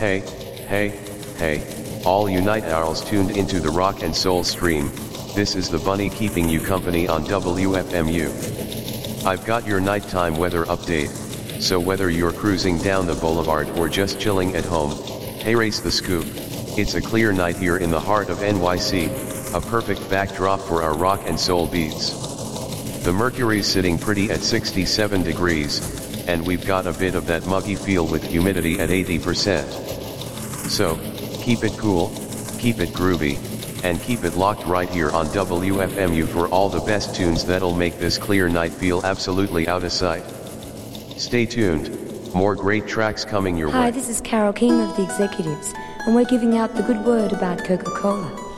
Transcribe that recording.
Hey, hey, hey, all you night owls tuned into the rock and soul stream, this is the bunny keeping you company on WFMU. I've got your nighttime weather update, so whether you're cruising down the boulevard or just chilling at home, hey race the scoop, it's a clear night here in the heart of NYC, a perfect backdrop for our rock and soul beats. The mercury's sitting pretty at 67 degrees, and we've got a bit of that muggy feel with humidity at 80%. So, keep it cool, keep it groovy, and keep it locked right here on WFMU for all the best tunes that'll make this clear night feel absolutely out of sight. Stay tuned, more great tracks coming your way. Hi, this is Carol King of The Executives, and we're giving out the good word about Coca-Cola.